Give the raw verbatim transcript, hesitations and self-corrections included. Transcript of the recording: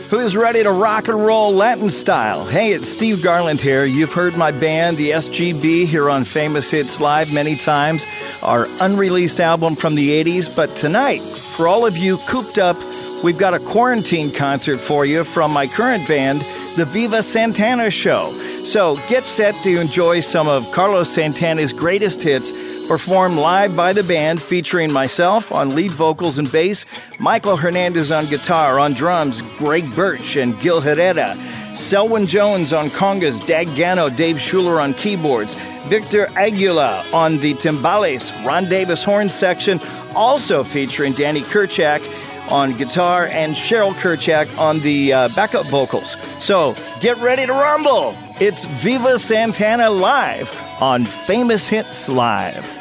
who is ready to rock and roll Latin style. Hey, it's Steve Garland here. You've heard my band, the S G B, here on Famous Hits Live many times, our unreleased album from the eighties. But tonight, for all of you cooped up, we've got a quarantine concert for you from my current band, the Viva Santana Show. So get set to enjoy some of Carlos Santana's greatest hits, performed live by the band, featuring myself on lead vocals and bass, Michael Hernandez on guitar, on drums, Greg Birch and Gil Herrera, Selwyn Jones on congas, Dag Gano, Dave Schuler on keyboards, Victor Aguila on the timbales, Ron Davis horn section, also featuring Danny Kerchak on guitar and Cheryl Kerchak on the uh, backup vocals. So get ready to rumble. It's Viva Santana Live on Famous Hits Live.